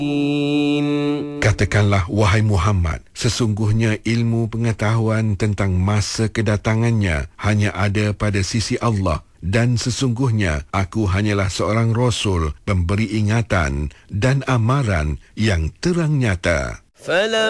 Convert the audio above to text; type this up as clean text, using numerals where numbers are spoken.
Katakanlah, wahai Muhammad, sesungguhnya ilmu pengetahuan tentang masa kedatangannya hanya ada pada sisi Allah, dan sesungguhnya aku hanyalah seorang Rasul pemberi ingatan dan amaran yang terang nyata.